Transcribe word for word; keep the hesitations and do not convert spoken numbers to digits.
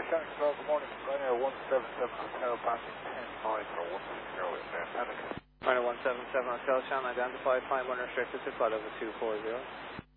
Shannon Control, good morning. Ryanair one seven seven Hotel, passing ten five for one six zero in Panic. Ryanair one seven seven Hotel, Shannon, identified, climb unrestricted to flight over two four zero.